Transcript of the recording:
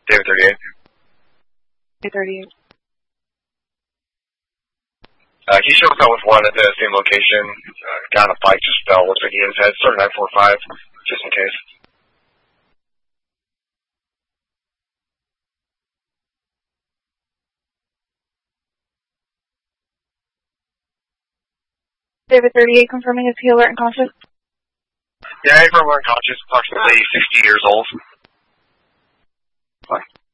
David 38. David 38. He shows up with one at the same location. Got on a bike, just fell. Looks like he hit his head. Sort of 945, just in case. David 38 confirming is he alert and conscious? Yeah, everyone unconscious, approximately 60 years old. Bye.